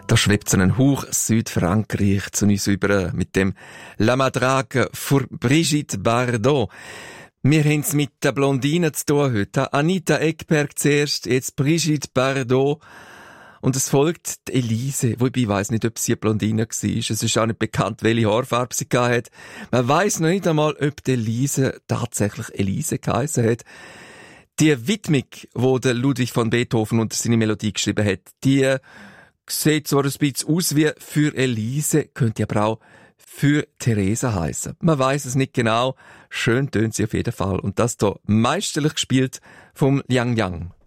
Da schwebt so ein Hauch Südfrankreich zu uns über mit dem La Madrague für Brigitte Bardot. Wir haben's mit der Blondine zu tun heute. Anita Ekberg zuerst, jetzt Brigitte Bardot. Und es folgt die Elise, wobei ich weiss nicht, ob sie eine Blondine war. Es ist auch nicht bekannt, welche Haarfarbe sie hatte. Man weiss noch nicht einmal, ob die Elise tatsächlich Elise geheissen hat. Die Widmung, die der Ludwig van Beethoven unter seine Melodie geschrieben hat, die sieht zwar ein bisschen aus wie für Elise, könnte aber auch für Theresa heissen. Man weiss es nicht genau. Schön tönt sie auf jeden Fall. Und das hier meisterlich gespielt vom Liang Yang.